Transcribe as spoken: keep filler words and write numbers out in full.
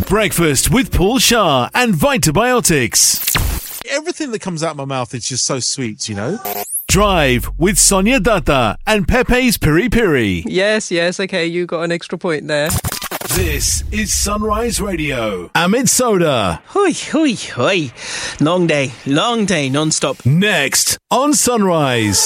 Breakfast with Paul Shah and Vitabiotics. Everything that comes out of my mouth is just so sweet, you know? Drive with Sonia Datta and Pepe's Piri Piri. Yes, yes, okay, you got an extra point there. This is Sunrise Radio. Amit Soda. Hui, hui, hui. Long day, long day, non-stop. Next on Sunrise.